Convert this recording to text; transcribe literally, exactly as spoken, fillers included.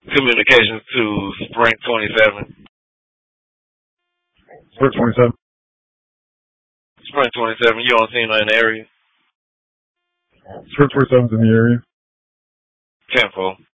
communications to Sprint twenty-seven. Sprint twenty-seven. Sprint twenty-seven, you on scene in the area? Sprint twenty-seven's in the area. Tempo.